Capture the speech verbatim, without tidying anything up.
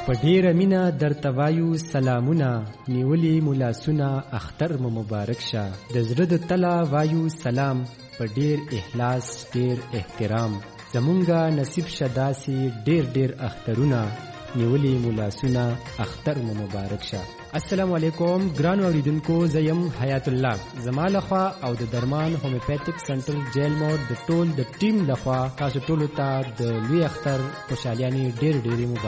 په ډیره مینه درته وایو سلامونه، نیولې ملاسونه اختر مو مبارک شه. د زړه د تله وایو سلام، په ډیر اخلاص ډیر احترام. زمونږه نصیب شه داسې ډیر ډیر اخترونه، نیولې ملاسونه اختر مو مبارک شه. السلام علیکم ګران اوریدونکو، زیم حیات الله زما لخوا او د درمان هومیوپیتھیک سنټر جیل موډ د ټول د ټیم لخوا تاسو ټول ته د لوی اختر خوشالیانې ډیر ډیر